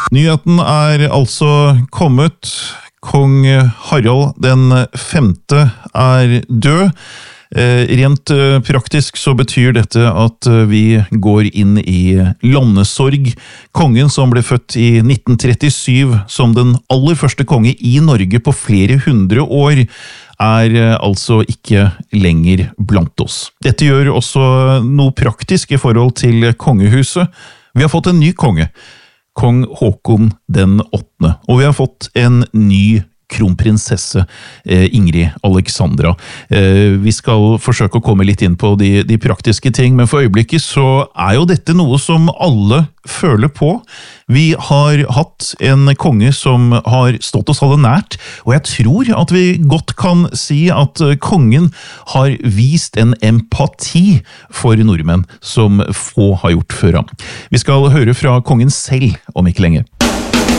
Nyheten altså kommet. Kong Harald den 5. død. Rent praktisk så betyr dette at vi går inn i landesorg. Kongen som ble født i 1937 som den aller første konge i Norge på flere hundre år, altså ikke lenger blant oss. Dette gjør også noe praktisk i forhold til kongehuset. Vi har fått en ny konge, kong Håkon den 8., og vi har fått en ny kronprinsesse, Ingrid Alexandra. Vi skal forsøke å komme litt inn på de praktiske ting, men for øyeblikket så jo dette noe som alle føler på. Vi har hatt en konge som har stått oss alle nært, og jeg tror at vi godt kan si at kongen har vist en empati for nordmenn som få har gjort før ham. Vi skal høre fra kongen selv om ikke lenge.